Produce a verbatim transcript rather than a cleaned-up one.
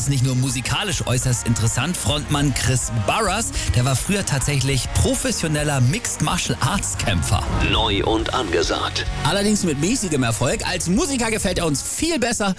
ist nicht nur musikalisch äußerst interessant. Frontmann Chris Burrus, der war früher tatsächlich professioneller Mixed Martial Arts Kämpfer. Neu und angesagt. Allerdings mit mäßigem Erfolg. Als Musiker gefällt er uns viel besser